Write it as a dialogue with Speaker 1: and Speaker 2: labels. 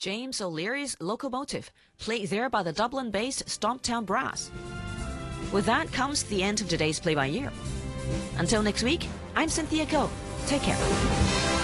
Speaker 1: James O'Leary's Locomotive, played there by the Dublin-based Stomptown Brass. With that comes the end of today's Play by Ear. Until next week, I'm Cynthia Ko. Take care.